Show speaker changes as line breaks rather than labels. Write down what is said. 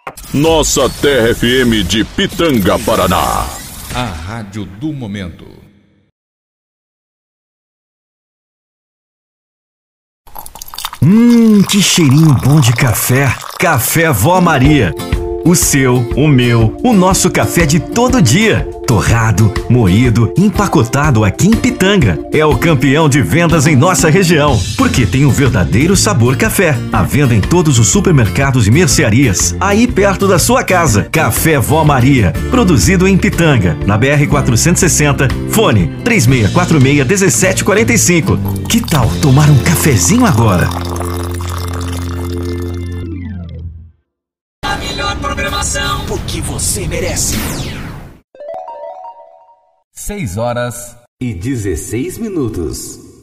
Nossa Terra FM de Pitanga, Paraná.
A rádio do momento.
Que cheirinho bom de café. Café Vó Maria. O seu, o meu, o nosso café de todo dia. Torrado, moído, empacotado aqui em Pitanga. É o campeão de vendas em nossa região, porque tem um verdadeiro sabor café. À venda em todos os supermercados e mercearias, aí perto da sua casa. Café Vó Maria, produzido em Pitanga, na BR-460, fone 3646-1745. Que tal tomar um cafezinho agora?
A melhor programação, o que você merece.
6 horas e 16 minutos.